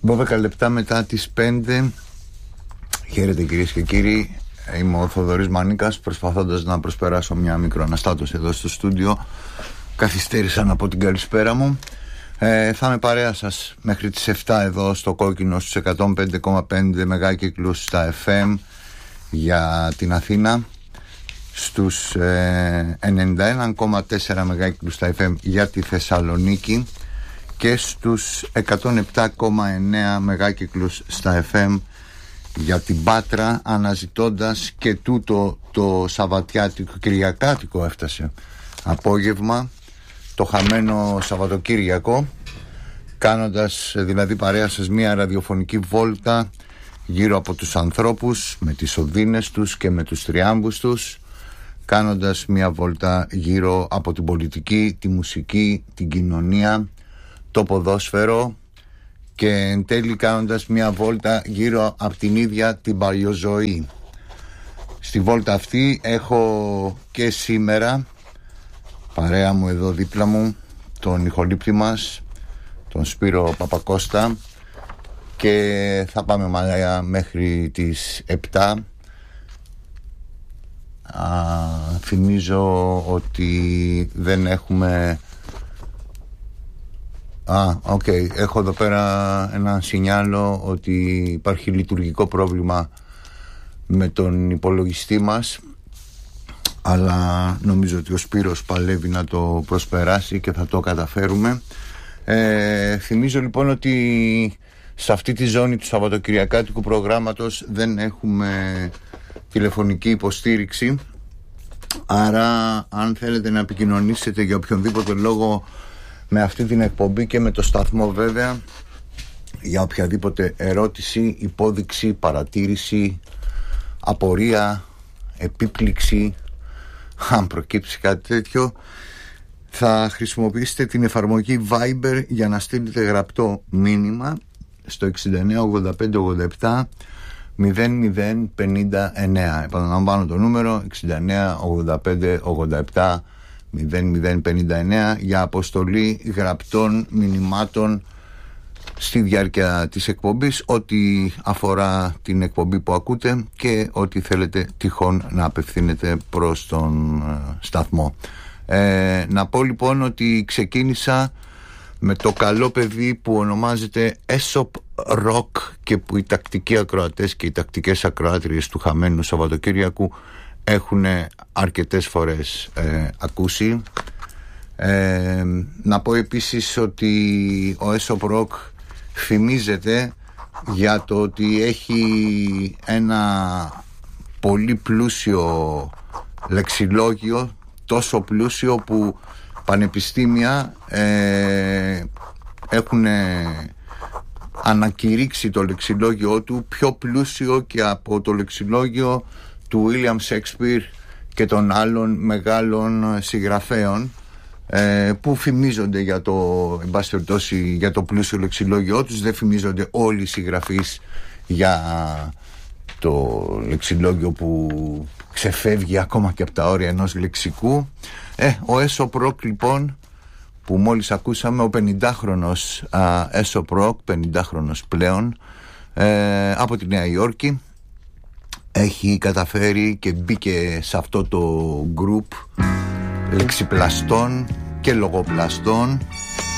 12 λεπτά μετά τις 5. Χαίρετε κυρίες και κύριοι. Είμαι ο Θοδωρής Μανίκας, προσπαθώντας να προσπεράσω μια μικροαναστάτωση εδώ στο στούντιο. Καθυστέρησα να πω την καλησπέρα μου. Θα είμαι παρέα σας μέχρι τις 7 εδώ στο Κόκκινο στους 105,5 μεγάκυκλους στα FM για την Αθήνα, στους 91,4 μεγάκυκλους στα FM για τη Θεσσαλονίκη και στους 107,9 μεγάκυκλους στα FM για την Πάτρα, αναζητώντας και τούτο το Σαββατιάτικο, Κυριακάτικο έφτασε απόγευμα, το χαμένο Σαββατοκύριακο, κάνοντας δηλαδή παρέα σας μια ραδιοφωνική βόλτα γύρω από τους ανθρώπους με τις οδύνες τους και με τους τριάμβους τους, κάνοντας μια βόλτα γύρω από την πολιτική, τη μουσική, την κοινωνία, το ποδόσφαιρο και εν τέλει κάνοντας μια βόλτα γύρω από την ίδια την παλιοζωή. Στη βόλτα αυτή έχω και σήμερα παρέα μου εδώ δίπλα μου τον ηχολήπτη μας, τον Σπύρο Παπακώστα, και θα πάμε μάλλον μέχρι τις 7. Θυμίζω ότι δεν έχουμε... έχω εδώ πέρα ένα σινιάλο ότι υπάρχει λειτουργικό πρόβλημα με τον υπολογιστή μας, αλλά νομίζω ότι ο Σπύρος παλεύει να το προσπεράσει και θα το καταφέρουμε. Θυμίζω λοιπόν ότι σε αυτή τη ζώνη του Σαββατοκυριακάτικου προγράμματος δεν έχουμε τηλεφωνική υποστήριξη, άρα αν θέλετε να επικοινωνήσετε για οποιονδήποτε λόγο με αυτή την εκπομπή και με το σταθμό βέβαια, για οποιαδήποτε ερώτηση, υπόδειξη, παρατήρηση, απορία, επίπληξη, αν προκύψει κάτι τέτοιο, θα χρησιμοποιήσετε την εφαρμογή Viber για να στείλετε γραπτό μήνυμα στο 69 85 87 0059. Επαναλαμβάνω το νούμερο 69 85 87 0059 για αποστολή γραπτών μηνυμάτων στη διάρκεια της εκπομπής, ό,τι αφορά την εκπομπή που ακούτε και ό,τι θέλετε τυχόν να απευθύνετε προς τον σταθμό. Να πω λοιπόν ότι ξεκίνησα με το καλό παιδί που ονομάζεται Aesop Rock και που οι τακτικοί ακροατές και οι τακτικές ακροάτριες του χαμένου Σαββατοκύριακου έχουν αρκετές φορές ακούσει. Να πω επίσης ότι ο Aesop Rock φημίζεται για το ότι έχει ένα πολύ πλούσιο λεξιλόγιο, τόσο πλούσιο που πανεπιστήμια έχουν ανακηρύξει το λεξιλόγιο του πιο πλούσιο και από το λεξιλόγιο του William Shakespeare και των άλλων μεγάλων συγγραφέων που φημίζονται για για το πλούσιο λεξιλόγιο τους. Δεν φημίζονται όλοι οι συγγραφείς για το λεξιλόγιο που ξεφεύγει ακόμα και από τα όρια ενός λεξικού. Ο Aesop Rock λοιπόν, που μόλις ακούσαμε, ο 50χρονος Aesop Rock, 50χρονος πλέον, από τη Νέα Υόρκη, έχει καταφέρει και μπήκε σε αυτό το group λεξιπλαστών και λογοπλαστών